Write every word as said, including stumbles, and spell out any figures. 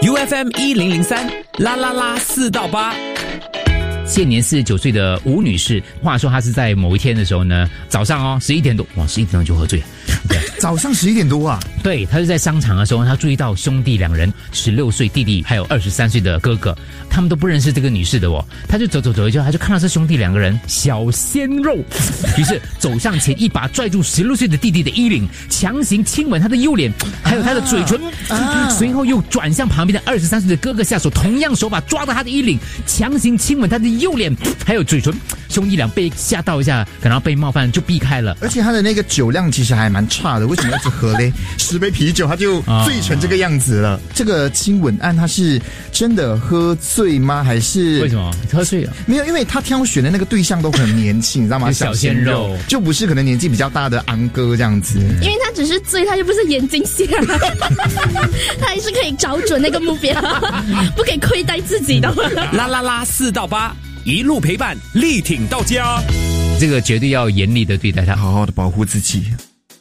U F M 一零零三啦啦啦四到八。 现年四十九岁的吴女士，话说她是在某一天的时候呢，早上哦十一点多，哇，十一点钟就喝醉了。对， 早上十一点多啊？ 对，她是在商场的时候，她注意到兄弟两人，十六岁弟弟还有二十三岁的哥哥，他们都不认识这个女士的哦。她就走走走一圈，她就看到这兄弟两个人小鲜肉，于是走上前一把拽住十六岁的弟弟的衣领，强行亲吻他的右脸，还有他的嘴唇，啊、随后又转向旁边的二十三岁的哥哥下手，同样手把抓到他的衣领，强行亲吻他的右脸还有嘴唇。兄弟俩被吓到一下，感到被冒犯就避开了。 而且他的那个酒量其实还蛮差的，为什么一直喝嘞？十杯啤酒他就醉成这个样子了。啊、这个亲吻案他是真的喝醉吗？还是为什么喝醉了？ 没有，因为他挑选的那个对象都很年轻，你知道吗？ 小鲜肉就不是可能年纪比较大的安哥这样子。 因为他只是醉，他又不是眼睛瞎，他还是可以找准那个目标，不可以亏待自己的。 啦啦啦四到八，一路陪伴，力挺到家。 这个绝对要严厉的对待他， 好好的保护自己。